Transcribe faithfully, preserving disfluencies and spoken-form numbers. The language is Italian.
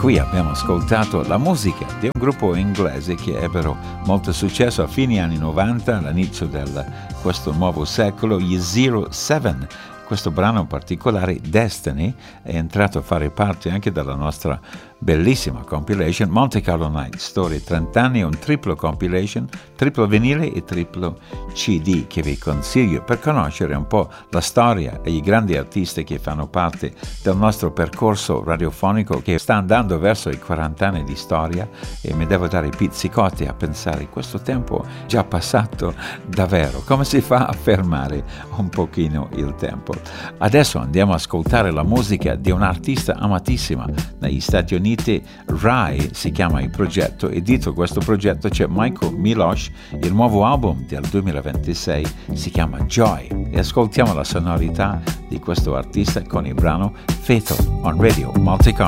qui abbiamo ascoltato la musica di un gruppo inglese che ebbero molto successo a fine anni novanta, all'inizio di questo nuovo secolo, gli Zero Seven. Questo brano in particolare, Destiny, è entrato a fare parte anche della nostra bellissima compilation Monte Carlo Night, storie trenta anni, un triplo compilation, triplo vinile e triplo C D che vi consiglio per conoscere un po' la storia e i grandi artisti che fanno parte del nostro percorso radiofonico che sta andando verso i quaranta anni di storia, e mi devo dare i pizzicotti a pensare questo tempo già passato davvero, come si fa a fermare un pochino il tempo. Adesso andiamo a ascoltare la musica di un'artista amatissima negli Stati Uniti, Rai si chiama il progetto, e dietro questo progetto c'è Michael Milosh. Il nuovo album del duemilaventisei si chiama Joy, e ascoltiamo la sonorità di questo artista con il brano Fatal on Radio Multicolor.